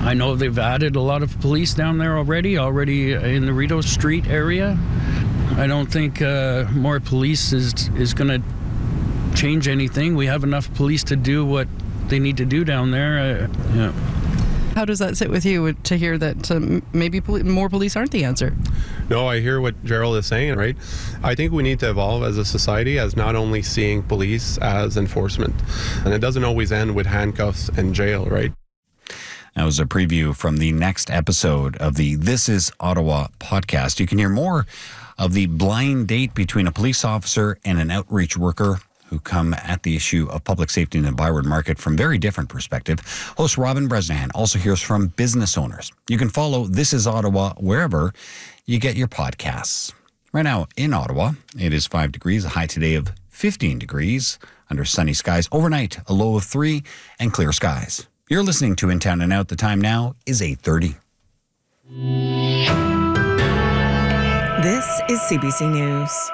I know they've added a lot of police down there already in the Rideau Street area. I don't think more police is going to change anything. We have enough police to do what they need to do down there. How does that sit with you to hear that maybe more police aren't the answer? No, I hear what Gerald is saying, right? I think we need to evolve as a society as not only seeing police as enforcement. And it doesn't always end with handcuffs and jail, right? That was a preview from the next episode of the This Is Ottawa podcast. You can hear more of the blind date between a police officer and an outreach worker who come at the issue of public safety in the Byward Market from very different perspective. Host Robin Bresnahan also hears from business owners. You can follow This Is Ottawa wherever you get your podcasts. Right now in Ottawa, it is 5 degrees, a high today of 15 degrees, under sunny skies. Overnight, a low of 3 and clear skies. You're listening to In Town and Out. The time now is 8:30. This is CBC News.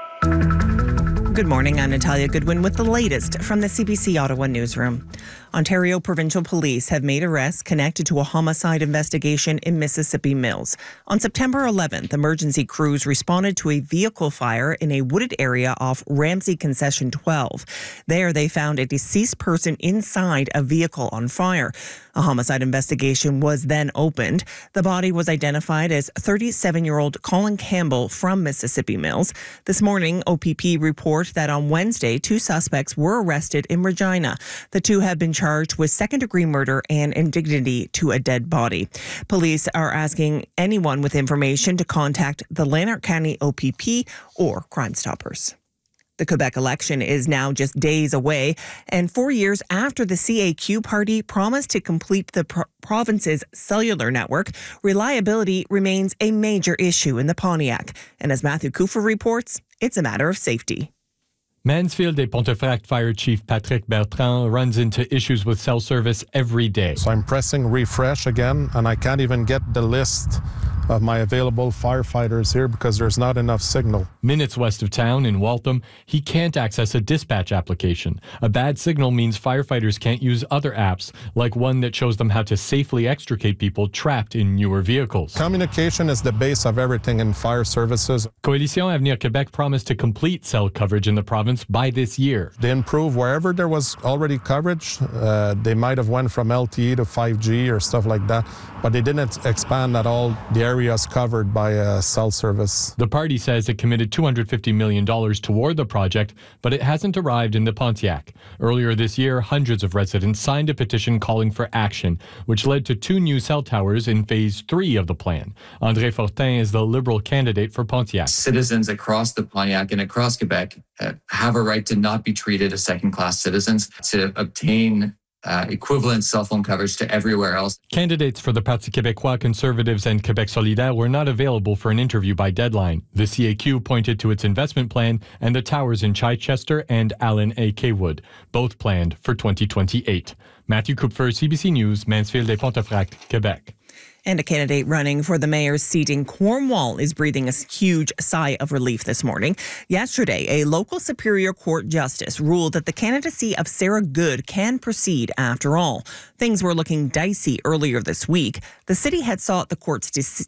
Good morning, I'm Natalia Goodwin with the latest from the CBC Ottawa newsroom. Ontario Provincial Police have made arrests connected to a homicide investigation in Mississippi Mills. On September 11th, emergency crews responded to a vehicle fire in a wooded area off Ramsey Concession 12. There, they found a deceased person inside a vehicle on fire. A homicide investigation was then opened. The body was identified as 37-year-old Colin Campbell from Mississippi Mills. This morning, OPP report that on Wednesday, 2 suspects were arrested in Regina. The 2 have been charged with second-degree murder and indignity to a dead body. Police are asking anyone with information to contact the Lanark County OPP or Crime Stoppers. The Quebec election is now just days away, and 4 years after the CAQ party promised to complete the province's cellular network, reliability remains a major issue in the Pontiac. And as Matthew Cooper reports, it's a matter of safety. Mansfield et Pontefract Fire Chief Patrick Bertrand runs into issues with cell service every day. So I'm pressing refresh again, and I can't even get the list of my available firefighters here because there's not enough signal. Minutes west of town in Waltham, he can't access a dispatch application. A bad signal means firefighters can't use other apps, like one that shows them how to safely extricate people trapped in newer vehicles. Communication is the base of everything in fire services. Coalition Avenir Québec promised to complete cell coverage in the province by this year. They improved wherever there was already coverage. They might have went from LTE to 5G or stuff like that, but they didn't expand at all the areas covered by cell service. The party says it committed $250 million toward the project, but it hasn't arrived in the Pontiac. Earlier this year, hundreds of residents signed a petition calling for action, which led to 2 new cell towers in Phase 3 of the plan. André Fortin is the Liberal candidate for Pontiac. Citizens across the Pontiac and across Quebec have a right to not be treated as second-class citizens, to obtain equivalent cell phone coverage to everywhere else. Candidates for the Parti Québécois, Conservatives and Québec Solidaire were not available for an interview by deadline. The CAQ pointed to its investment plan and the towers in Chichester and Allen A. Kaywood, both planned for 2028. Matthew Kupfer, CBC News, Mansfield et Pontefract, Quebec. And a candidate running for the mayor's seat in Cornwall is breathing a huge sigh of relief this morning. Yesterday, a local Superior Court justice ruled that the candidacy of Sarah Good can proceed after all. Things were looking dicey earlier this week. The city had sought the court's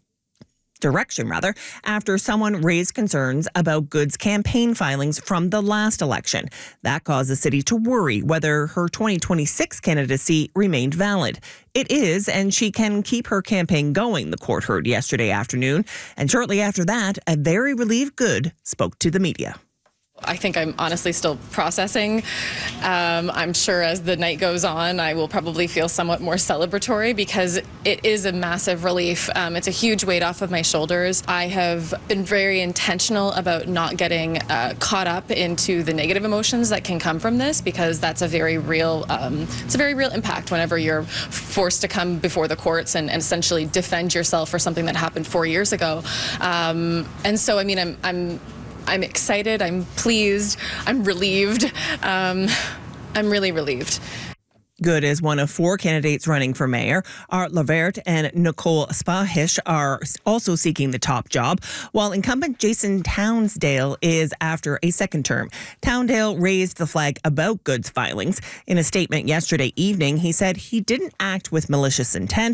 direction after someone raised concerns about Good's campaign filings from the last election. That caused the city to worry whether her 2026 candidacy remained valid. It is, and she can keep her campaign going, the court heard yesterday afternoon. And shortly after that, a very relieved Good spoke to the media. I think I'm honestly still processing. I'm sure as the night goes on, I will probably feel somewhat more celebratory because it is a massive relief. It's a huge weight off of my shoulders. I have been very intentional about not getting caught up into the negative emotions that can come from this, because that's a very real, it's a very real impact whenever you're forced to come before the courts and essentially defend yourself for something that happened 4 years ago. And so, I mean, I'm excited, I'm pleased, I'm relieved. I'm really relieved. Good is one of 4 candidates running for mayor. Art Lavert and Nicole Spahish are also seeking the top job, while incumbent Jason Townsdale is after a second term. Townsdale raised the flag about Good's filings. In a statement yesterday evening, he said he didn't act with malicious intent,